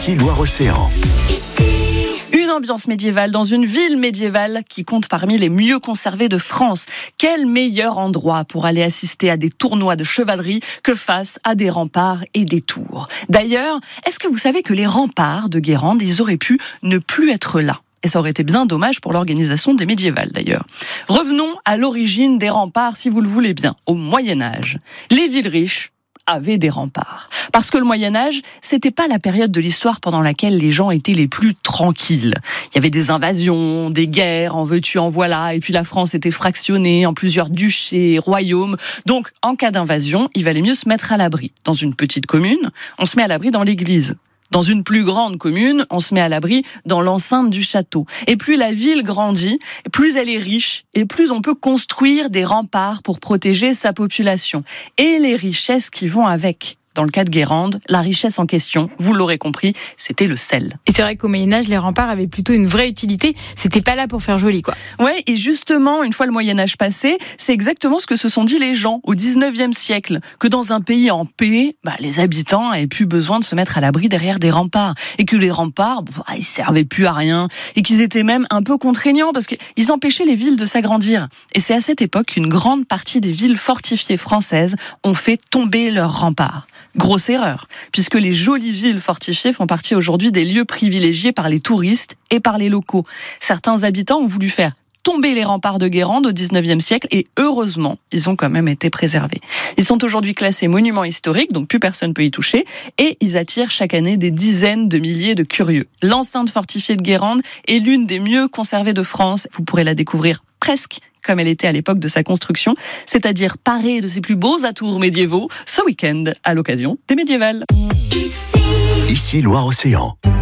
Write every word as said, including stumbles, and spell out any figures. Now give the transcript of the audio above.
Ici Loire-Océan. Une ambiance médiévale dans une ville médiévale qui compte parmi les mieux conservées de France. Quel meilleur endroit pour aller assister à des tournois de chevalerie que face à des remparts et des tours. D'ailleurs, est-ce que vous savez que les remparts de Guérande, ils auraient pu ne plus être là ? Et ça aurait été bien dommage pour l'organisation des médiévales d'ailleurs. Revenons à l'origine des remparts, si vous le voulez bien, au Moyen-Âge. Les villes riches avaient des remparts. Parce que le Moyen-Âge, c'était pas la période de l'histoire pendant laquelle les gens étaient les plus tranquilles. Il y avait des invasions, des guerres, en veux-tu, en voilà, et puis la France était fractionnée en plusieurs duchés, royaumes. Donc, en cas d'invasion, il valait mieux se mettre à l'abri. Dans une petite commune, on se met à l'abri dans l'église. Dans une plus grande commune, on se met à l'abri dans l'enceinte du château. Et plus la ville grandit, plus elle est riche, et plus on peut construire des remparts pour protéger sa population. Et les richesses qui vont avec. Dans le cas de Guérande, la richesse en question, vous l'aurez compris, c'était le sel. Et c'est vrai qu'au Moyen-Âge, les remparts avaient plutôt une vraie utilité. C'était pas là pour faire joli, quoi. Ouais, et justement, une fois le Moyen-Âge passé, c'est exactement ce que se sont dit les gens au dix-neuvième siècle. Que dans un pays en paix, bah, les habitants avaient plus besoin de se mettre à l'abri derrière des remparts. Et que les remparts, bah, ils servaient plus à rien. Et qu'ils étaient même un peu contraignants parce qu'ils empêchaient les villes de s'agrandir. Et c'est à cette époque qu'une grande partie des villes fortifiées françaises ont fait tomber leurs remparts. Grosse erreur, puisque les jolies villes fortifiées font partie aujourd'hui des lieux privilégiés par les touristes et par les locaux. Certains habitants ont voulu faire tomber les remparts de Guérande au dix-neuvième siècle et heureusement, ils ont quand même été préservés. Ils sont aujourd'hui classés monuments historiques, donc plus personne peut y toucher, et ils attirent chaque année des dizaines de milliers de curieux. L'enceinte fortifiée de Guérande est l'une des mieux conservées de France. Vous pourrez la découvrir presque comme elle était à l'époque de sa construction, c'est-à-dire parée de ses plus beaux atours médiévaux, ce week-end, à l'occasion des médiévales. Ici Loire-Océan.